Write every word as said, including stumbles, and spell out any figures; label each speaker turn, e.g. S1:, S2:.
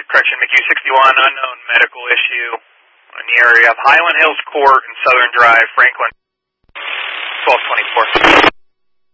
S1: correction, McHugh sixty-one, unknown medical issue in the area of Highland Hills Court and Southern Drive, Franklin, twelve twenty-four.